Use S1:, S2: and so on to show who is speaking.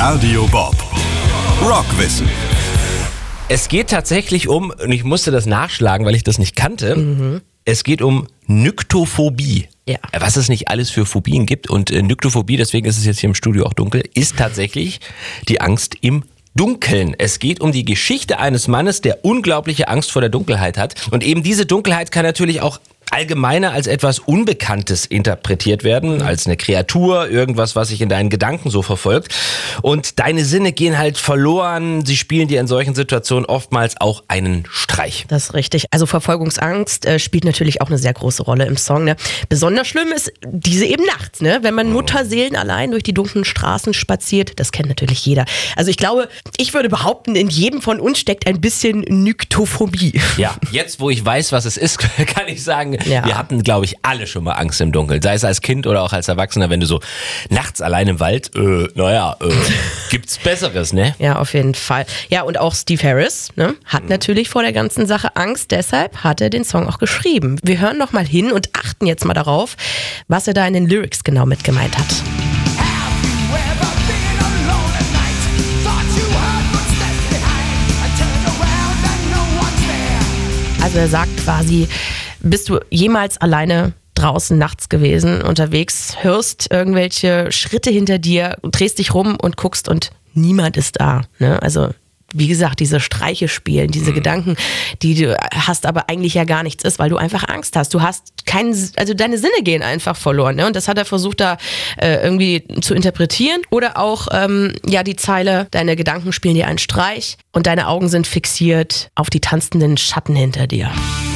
S1: Radio Bob. Rockwissen.
S2: Es geht tatsächlich um, und ich musste das nachschlagen, weil ich das nicht kannte, es geht um Nyctophobie.
S3: Ja.
S2: Was es nicht alles für Phobien gibt. Und Nyctophobie, deswegen ist es jetzt hier im Studio auch dunkel, ist tatsächlich die Angst im Dunkeln. Es geht um die Geschichte eines Mannes, der unglaubliche Angst vor der Dunkelheit hat. Und eben diese Dunkelheit kann natürlich auch allgemeiner als etwas Unbekanntes interpretiert werden, als eine Kreatur, irgendwas, was sich in deinen Gedanken so verfolgt. Und deine Sinne gehen halt verloren. Sie spielen dir in solchen Situationen oftmals auch einen Streich.
S3: Das ist richtig. Also Verfolgungsangst spielt natürlich auch eine sehr große Rolle im Song. Ne? Besonders schlimm ist diese eben nachts, ne? Wenn man Mutterseelen allein durch die dunklen Straßen spaziert. Das kennt natürlich jeder. Also ich glaube, ich würde behaupten, in jedem von uns steckt ein bisschen Nyctophobie.
S2: Ja, jetzt wo ich weiß, was es ist, kann ich sagen,
S3: Ja.
S2: wir hatten, glaube ich, alle schon mal Angst im Dunkeln. Sei es als Kind oder auch als Erwachsener, wenn du so nachts allein im Wald, gibt's Besseres, ne?
S3: Ja, auf jeden Fall. Ja, und auch Steve Harris, ne, hat natürlich vor der ganzen Sache Angst. Deshalb hat er den Song auch geschrieben. Wir hören noch mal hin und achten jetzt mal darauf, was er da in den Lyrics genau mit gemeint hat. Also er sagt quasi, bist du jemals alleine draußen nachts gewesen, unterwegs, hörst irgendwelche Schritte hinter dir, drehst dich rum und guckst und niemand ist da. Ne? Also wie gesagt, diese Streiche spielen, diese Gedanken, die du hast, aber eigentlich ja gar nichts ist, weil du einfach Angst hast. Du hast also deine Sinne gehen einfach verloren. Ne? Und das hat er versucht da irgendwie zu interpretieren. Oder auch die Zeile, deine Gedanken spielen dir einen Streich und deine Augen sind fixiert auf die tanzenden Schatten hinter dir.